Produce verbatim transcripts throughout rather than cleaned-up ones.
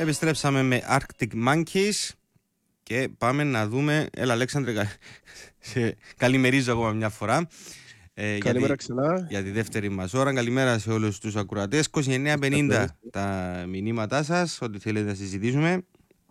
Επιστρέψαμε με Arctic Monkeys και πάμε να δούμε. Έλα, Αλέξανδρε, κα... σε... καλημερίζω ακόμα μια φορά. Ε, Καλημέρα για, τη... ξανά. για τη δεύτερη μας ώρα. Καλημέρα σε όλους τους ακροατές. είκοσι εννέα πενήντα τα μηνύματά σας, ό,τι θέλετε να συζητήσουμε.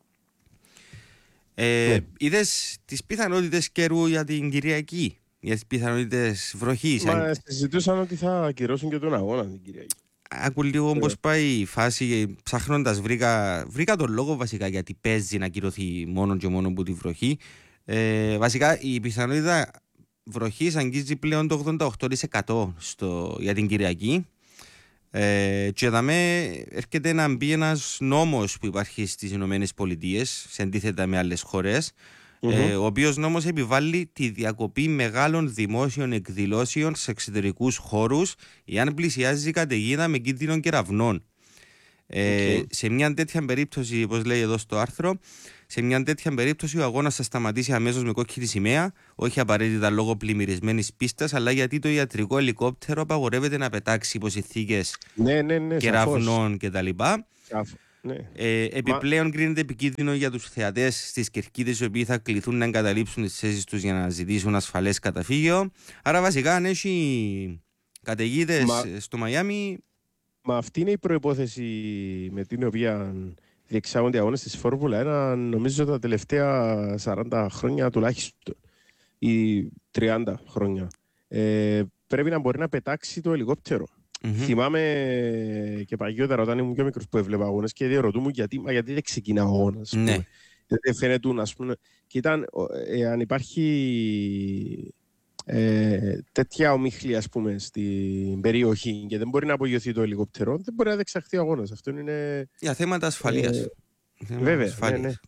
Ε, ναι. Είδες τις πιθανότητες καιρού για την Κυριακή, για τις πιθανότητες βροχής? Μα Αν... συζητούσαν ότι θα ακυρώσουν και τον αγώνα την Κυριακή. Άκου λίγο πώς πάει η φάση. Ψάχνοντας βρήκα, βρήκα τον λόγο βασικά γιατί παίζει να ακυρωθεί μόνο και μόνο από τη βροχή. Ε, βασικά η πιθανότητα βροχής αγγίζει πλέον το ογδόντα οκτώ τοις εκατό στο, για την Κυριακή. Ε, και εδώ έρχεται να μπει ένας νόμος που υπάρχει στις Ηνωμένες Πολιτείες, σε αντίθετα με άλλες χώρες, mm-hmm. ε, ο οποίος νόμος επιβάλλει τη διακοπή μεγάλων δημόσιων εκδηλώσεων σε εξωτερικούς χώρους εάν πλησιάζει η καταιγίδα με κίνδυνο κεραυνών. Ε, okay. Σε μια τέτοια περίπτωση, όπως λέει εδώ στο άρθρο, σε μια τέτοια περίπτωση ο αγώνας θα σταματήσει αμέσως με κόκκινη σημαία, όχι απαραίτητα λόγω πλημμυρισμένης πίστας, αλλά γιατί το ιατρικό ελικόπτερο απαγορεύεται να πετάξει υπό συνθήκες ναι, ναι, ναι, κεραυνών κτλ. Ναι. Ε, επιπλέον, Μα... κρίνεται επικίνδυνο για τους θεατές στις κερκίδες, οι οποίοι θα κληθούν να εγκαταλείψουν τις θέσεις τους για να ζητήσουν ασφαλές καταφύγιο. Άρα, βασικά, αν έχει καταιγίδες Μα... στο Μαϊάμι. Μα αυτή είναι η προϋπόθεση με την οποία διεξάγονται οι αγώνες της Φόρμουλα ένα, νομίζω τα τελευταία σαράντα χρόνια τουλάχιστον ή τριάντα χρόνια. Ε, πρέπει να μπορεί να πετάξει το ελικόπτερο. Mm-hmm. Θυμάμαι και παγιότερα όταν ήμουν πιο μικρός που έβλεπα αγώνες και διερωτούμουν γιατί, μα γιατί δεν ξεκινά ο αγώνας. Ναι. Δεν φαίνεται, ας πούμε. Και ήταν, ε, αν υπάρχει ε, τέτοια ομίχλη, ας πούμε, στην περιοχή και δεν μπορεί να απογειωθεί το ελικόπτερο, δεν μπορεί να διεξαχθεί ο αγώνας. Αυτό είναι... Για θέματα ασφαλείας. Ε, θέματα βέβαια, ασφαλείας. ναι, ναι.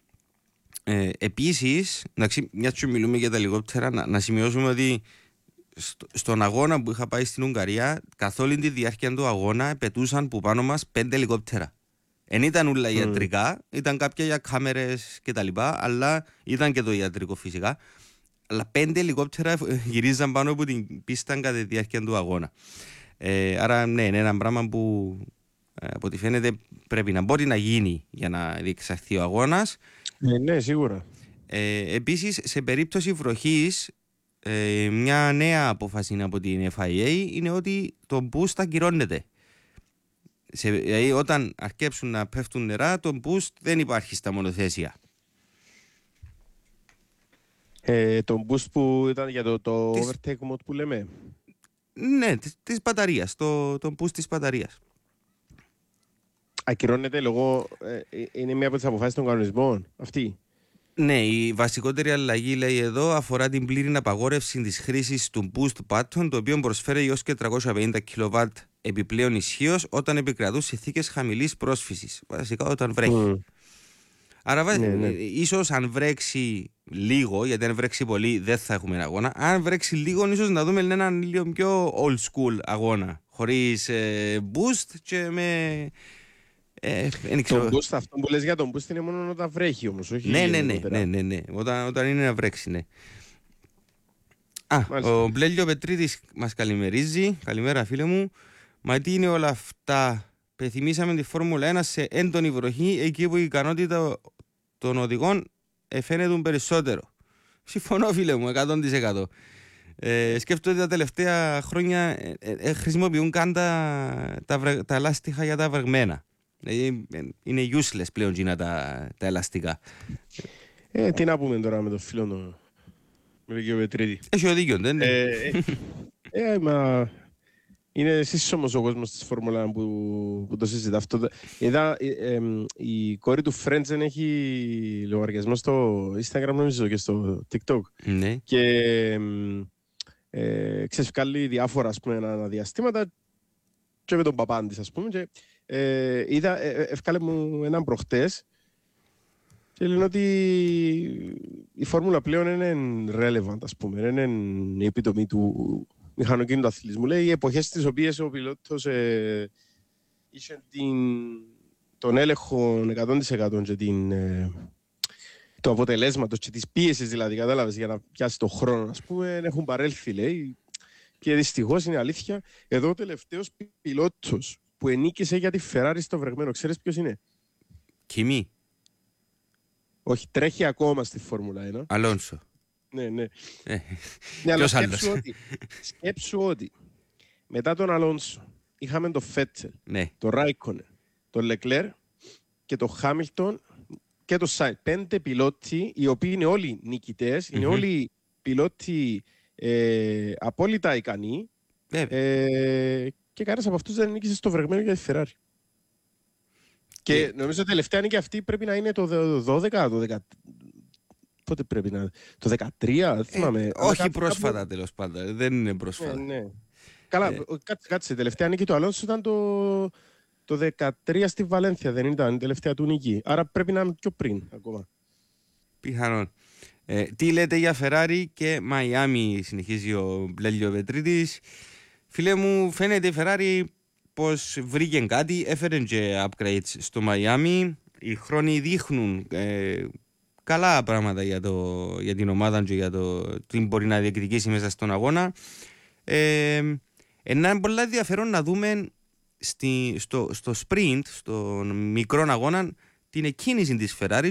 Ε, επίσης, μιας και μιλούμε για τα ελικόπτερα, να, να σημειώσουμε ότι στο, στον αγώνα που είχα πάει στην Ουγγαρία, καθ' όλη τη διάρκεια του αγώνα πετούσαν που πάνω μας πέντε ελικόπτερα. Εν ήταν όλα mm. ιατρικά, ήταν κάποια για κάμερες κτλ. Αλλά ήταν και το ιατρικό φυσικά. Αλλά πέντε ελικόπτερα γυρίζαν πάνω από την πίστα κατά τη διάρκεια του αγώνα. Ε, άρα, ναι, είναι ένα πράγμα που ε, από ό,τι φαίνεται πρέπει να μπορεί να γίνει για να διεξαχθεί ο αγώνας. Ναι, ναι, σίγουρα. Ε, επίσης, σε περίπτωση βροχής, ε, μια νέα απόφαση από την εφ άι έι είναι ότι το boost ακυρώνεται. Σε, δηλαδή, όταν αρκέψουν να πέφτουν νερά, το boost δεν υπάρχει στα μονοθέσια. Ε, το boost που ήταν για το, το της... overtake mode που λέμε. Ναι, της, της μπαταρίας, το, το boost της μπαταρίας. Ακυρώνεται λόγω, ε, είναι μία από τις αποφάσεις των κανονισμών αυτή. Ναι, η βασικότερη αλλαγή, λέει εδώ, αφορά την πλήρη απαγόρευση της χρήσης του boost button, το οποίο προσφέρει έως και τριακόσια πενήντα κιλοβάτ επιπλέον ισχύως όταν επικρατούν συνθήκες χαμηλής πρόσφυσης. Βασικά όταν βρέχει. Mm. Άρα, ναι, ναι. ίσως αν βρέξει λίγο, γιατί αν βρέξει πολύ δεν θα έχουμε αγώνα. Αν βρέξει λίγο, ίσως να δούμε έναν λίγο πιο old school αγώνα. Χωρίς ε, boost και με. Ε, το boost, αυτό που λες για τον boost είναι μόνο όταν βρέχει όμως, όχι. Ναι, ναι, ναι, ναι, ναι, ναι. Όταν, όταν είναι να βρέξει, ναι. Α, μάλιστα. Ο Μπλέλιο Πετρίτης μας καλημερίζει. Καλημέρα, φίλε μου. Μα τι είναι όλα αυτά? Πεθυμίσαμε τη Φόρμουλα ένα σε έντονη βροχή, εκεί που η ικανότητα των οδηγών φαίνεται περισσότερο. Συμφωνώ, φίλε μου, εκατό τοις εκατό. Ε, σκέφτομαι ότι τα τελευταία χρόνια ε, ε, χρησιμοποιούν καν τα, τα, τα λάστιχα για τα βρεγμένα. Ε, είναι useless πλέον γίνα τα, τα ελαστικά. Ε, τι να πούμε τώρα με τον φίλο του, με τον κύριο Πετρίτη. Έχει οδήγιο, δεν είναι? Ε, ε, ε, μα... Είναι εσείς όμως ο κόσμος της Φόρμουλα που, που το συζητά αυτό. Είδα, ε, ε, η κόρη του Φρέντζεν έχει λογαριασμό στο Instagram, νομίζω, και στο TikTok. Ναι. Και ε, ξεσκάλει διάφορα, ας πούμε, αναδιαστήματα και με τον παπάν της, ας πούμε. Και, ε, είδα, ε, ευκάλε μου έναν προχτές και λένε ότι η Φόρμουλα πλέον είναι relevant, ας πούμε. Είναι η επιτομή του μηχανοκίνητου αθλητισμού. Λέει οι εποχές στις οποίες ο πιλότος ε, είχε την, τον έλεγχο εκατό τοις εκατό και την, ε, το αποτελέσματος και της πίεσης, δηλαδή, κατάλαβες, για να πιάσει το χρόνο, ας πούμε, έχουν παρέλθει, λέει. Και δυστυχώς είναι αλήθεια. Εδώ ο τελευταίος πιλότος που ενίκησε για τη Ferrari στο βρεγμένο, ξέρεις ποιος είναι? Κιμί. Όχι, τρέχει ακόμα στη Φόρμουλα ένα. Αλόνσο. Ναι, ναι. Ε, ναι αλλά ποιος άλλος. σκέψου ότι, σκέψου ότι μετά τον Αλόνσο είχαμε τον Φέτσελ, Ναι. τον Ράικονεν, τον Λεκλέρ και τον Χάμιλτον και τον Σάινς. Πέντε πιλότοι, οι οποίοι είναι όλοι νικητές, mm-hmm. είναι όλοι πιλότοι ε, απόλυτα ικανοί ε, και κανένας από αυτούς δεν νίκησε στο βρεγμένο για τη Ferrari. Και νομίζω ότι τελευταία νίκη αυτή πρέπει να είναι το δώδεκα, το δέκα. Πότε πρέπει να είναι, το δεκατρία, θυμάμαι. Ε, όχι κάπου... πρόσφατα κάπου... τέλος πάντων, δεν είναι πρόσφατα. Ναι, ναι. Καλά, ε... κάτσε, κάτσε, η τελευταία νίκη του Αλόνσο ήταν το, το δεκατρία στη Βαλένθια, δεν ήταν η τελευταία του νίκη. Άρα πρέπει να είναι πιο πριν ακόμα. Πιθανόν. Ε, τι λέτε για Ferrari και Μαϊάμι, συνεχίζει ο Μπλέλιο Πετρίτης. Φίλε μου, φαίνεται η Ferrari πως βρήκε κάτι, έφερε και upgrades στο Μαϊάμι. Οι χρόνοι δείχνουν ε, καλά πράγματα για, το, για την ομάδα και για το τι μπορεί να διεκδικήσει μέσα στον αγώνα. Ε, είναι πολύ ενδιαφέρον να δούμε στη, στο, στο sprint, στον μικρό αγώνα, την εκκίνηση της Ferrari